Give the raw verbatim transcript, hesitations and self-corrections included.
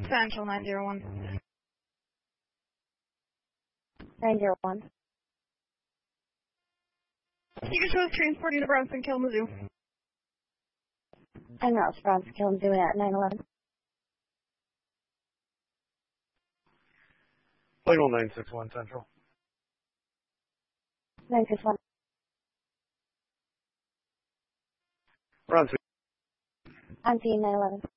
Central nine zero one. nine zero one. Secret Show is transporting to Bronson Kalamazoo. I'm not Bronson Kalamazoo at nine eleven. Signal nine six one Central. nine six one. Bronson. I'm seeing nine eleven.